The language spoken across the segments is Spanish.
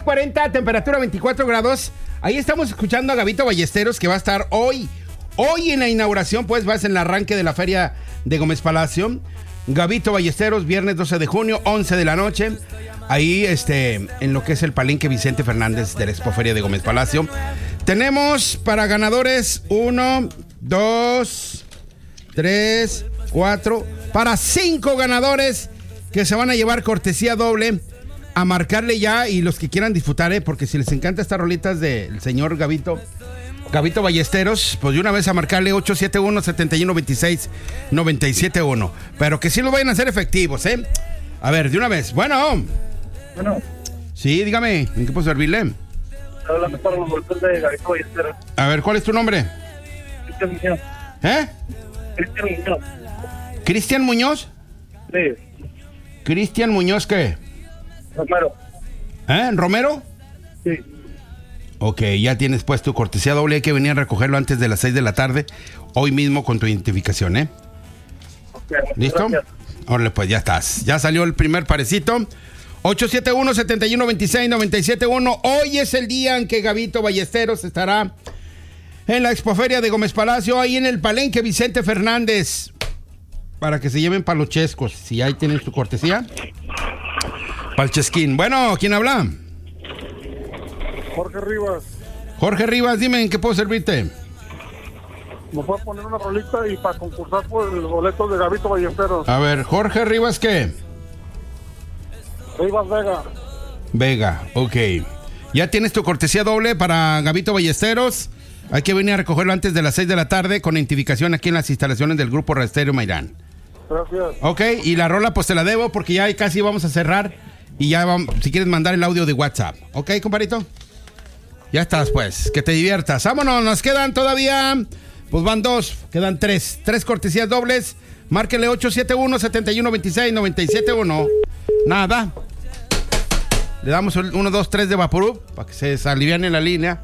6:40, temperatura 24 grados. Ahí estamos escuchando a Gabito Ballesteros, que va a estar hoy en la inauguración, pues vas en el arranque de la feria de Gómez Palacio. Gabito Ballesteros, viernes 12 de junio, 11 de la noche. Ahí, en lo que es el Palenque Vicente Fernández de la Expoferia de Gómez Palacio. Tenemos para ganadores 1, 2, 3, 4, para 5 ganadores que se van a llevar cortesía doble. A marcarle ya, y los que quieran disfrutar, porque si les encanta estas rolitas del señor Gabito Ballesteros, pues de una vez a marcarle 871-7126-971. Pero que sí lo vayan a hacer efectivos, A ver, de una vez. Bueno. Sí, dígame, ¿en qué puedo servirle? Hablando para los boletos de Gabito Ballesteros. A ver, ¿cuál es tu nombre? Cristian Muñoz. Cristian Muñoz. ¿Cristian Muñoz? Sí. ¿Cristian Muñoz qué? Romero. ¿Romero? Sí. Ok, ya tienes pues tu cortesía doble. Hay que venir a recogerlo antes de las 6 de la tarde. Hoy mismo con tu identificación, Okay, ¿listo? Gracias. Órale, pues ya estás. Ya salió el primer parecito. 871-7126-971. Hoy es el día en que Gabito Ballesteros estará en la Expoferia de Gómez Palacio, ahí en el Palenque Vicente Fernández, para que se lleven palochescos. Si ahí tienes tu cortesía. Palchesquín. Bueno, ¿quién habla? Jorge Rivas. Jorge Rivas, dime, ¿en qué puedo servirte? ¿Me puedes poner una rolita y para concursar por los boletos de Gabito Ballesteros? A ver, Jorge Rivas, ¿qué? Rivas Vega. Vega, ok. Ya tienes tu cortesía doble para Gabito Ballesteros. Hay que venir a recogerlo antes de las 6 de la tarde con identificación aquí en las instalaciones del Grupo Restéreo Mairán. Gracias. Ok, y la rola pues te la debo porque ya casi vamos a cerrar. Y ya vamos, si quieres mandar el audio de WhatsApp. Ok, compadrito. Ya estás, pues. Que te diviertas. Vámonos, nos quedan todavía. Pues van 2, quedan 3. 3 cortesías dobles. Márquele 871-7126-971. Nada. Le damos 1, 2, 3 de Vaporub para que se aliviane la línea.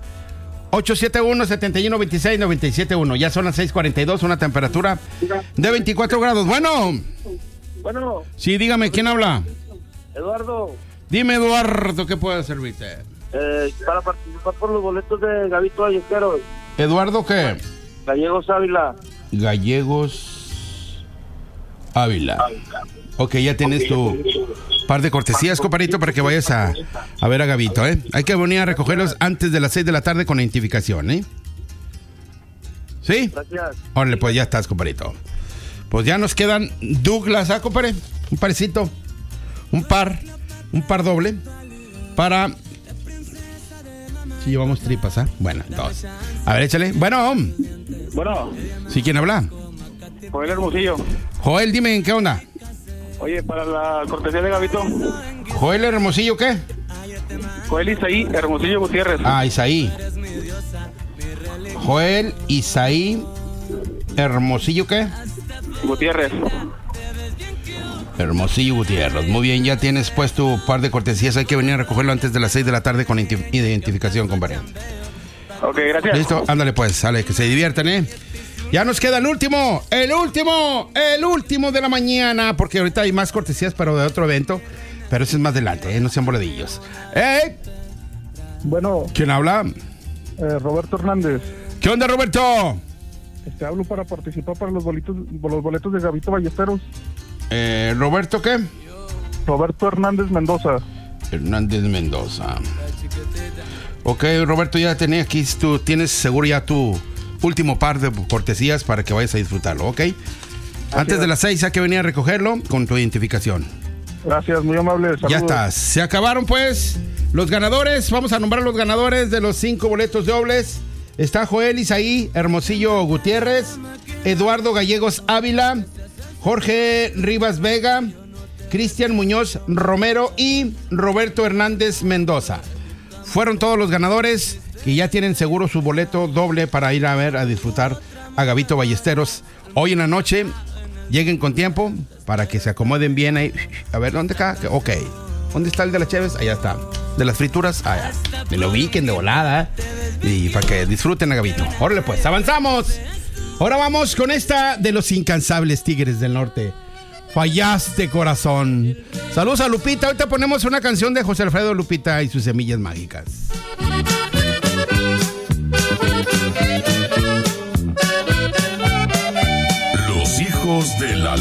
871-7126-971. Ya son las 6:42, una temperatura de 24 grados. Bueno. Sí, dígame, ¿quién habla? Eduardo. Dime, Eduardo, ¿qué puedo servirte? Para participar por los boletos de Gabito Ballesteros. ¿Eduardo qué? Gallegos Ávila. Gallegos Ávila. Ok, ya tienes tu par de cortesías, compadrito, para que vayas a ver a Gabito, Hay que venir a recogerlos antes de las 6 de la tarde con identificación, ¿Sí? Gracias. Órale, pues ya estás, compadrito. Pues ya nos quedan Douglas, compadre? Un parecito. Un par doble para... Si llevamos tripas, Bueno, 2. A ver, échale. Bueno. ¿Sí, quién habla? Joel Hermosillo. Joel, dime, ¿en qué onda? Oye, para la cortesía de Gabito. ¿Joel Hermosillo qué? Joel Isaí Hermosillo Gutiérrez. Isaí. Joel Isaí Hermosillo qué? Gutiérrez. Hermosillo Gutiérrez. Muy bien, ya tienes pues tu par de cortesías. Hay que venir a recogerlo antes de las 6 de la tarde con identificación, compadre. Ok, gracias. Listo, ándale pues, sale, que se diviertan, Ya nos queda el último de la mañana, porque ahorita hay más cortesías para de otro evento, pero ese es más adelante, no sean boledillos. Bueno. ¿Quién habla? Roberto Hernández. ¿Qué onda, Roberto? Hablo para participar para los boletos de Gabito Ballesteros. ¿Roberto qué? Roberto Hernández Mendoza. Ok, Roberto, ya tenés aquí, tú tienes seguro ya tu último par de cortesías para que vayas a disfrutarlo, ¿ok? Antes de las 6 hay que venir a recogerlo con tu identificación. Gracias, muy amable. Saludos. Ya estás. Se acabaron pues los ganadores. Vamos a nombrar los ganadores de los 5 boletos dobles. Está Joel Isaí Hermosillo Gutiérrez, Eduardo Gallegos Ávila, Jorge Rivas Vega, Cristian Muñoz Romero y Roberto Hernández Mendoza. Fueron todos los ganadores que ya tienen seguro su boleto doble para ir a disfrutar a Gabito Ballesteros hoy en la noche. Lleguen con tiempo para que se acomoden bien ahí. A ver, ¿dónde acá? Ok. ¿Dónde está el de las cheves? Allá está. ¿De las frituras? Allá. Me lo ubiquen de volada. Y para que disfruten a Gabito. Órale pues, avanzamos. Ahora vamos con esta de los incansables Tigres del Norte. Fallaste, corazón. Saludos a Lupita. Ahorita ponemos una canción de José Alfredo Lupita y sus semillas mágicas. Los hijos de la